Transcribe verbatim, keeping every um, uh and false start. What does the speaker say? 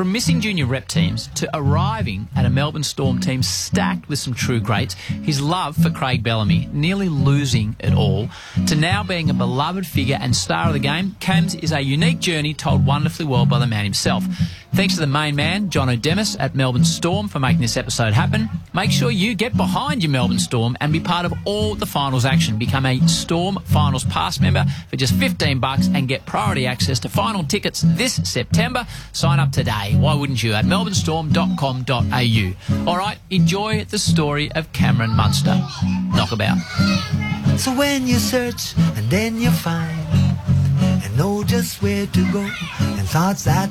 From missing junior rep teams to arriving at a Melbourne Storm team stacked with some true greats, his love for Craig Bellamy nearly losing it all, to now being a beloved figure and star of the game, Cams is a unique journey told wonderfully well by the man himself. Thanks to the main man, John O'Demus at Melbourne Storm, for making this episode happen. Make sure you get behind your Melbourne Storm and be part of all the finals action. Become a Storm Finals Pass member for just fifteen bucks and get priority access to final tickets this September. Sign up today. Why wouldn't you? At melbourne storm dot com dot a u. All right, enjoy the story of Cameron Munster. Knockabout. So when you search and then you find and know just where to go, and thoughts that